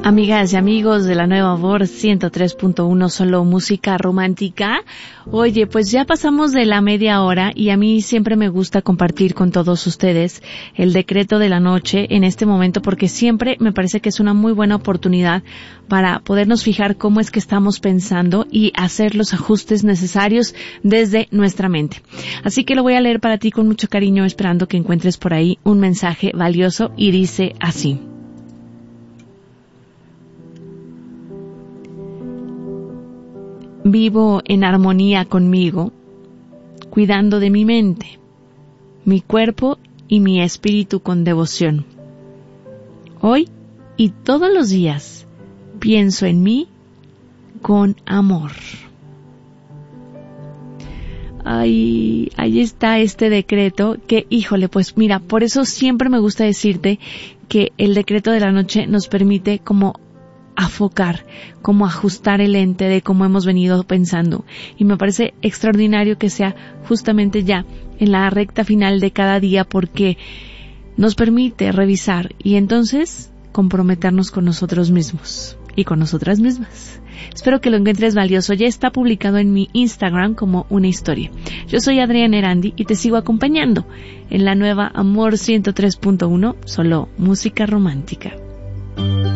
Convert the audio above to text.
Amigas y amigos de la Nueva Voz 103.1, solo música romántica. Oye, pues ya pasamos de la media hora y a mí siempre me gusta compartir con todos ustedes el decreto de la noche en este momento, porque siempre me parece que es una muy buena oportunidad para podernos fijar cómo es que estamos pensando y hacer los ajustes necesarios desde nuestra mente. Así que lo voy a leer para ti con mucho cariño, esperando que encuentres por ahí un mensaje valioso, y dice así: vivo en armonía conmigo, cuidando de mi mente, mi cuerpo y mi espíritu con devoción. Hoy y todos los días pienso en mí con amor. Ahí está este decreto que, híjole, pues mira, por eso siempre me gusta decirte que el decreto de la noche nos permite como afocar, como ajustar el lente de cómo hemos venido pensando, y me parece extraordinario que sea justamente ya en la recta final de cada día, porque nos permite revisar y entonces comprometernos con nosotros mismos y con nosotras mismas. Espero que lo encuentres valioso. Ya está publicado en mi Instagram como una historia. Yo soy Adriana Erandi y te sigo acompañando en la nueva Amor 103.1, solo música romántica.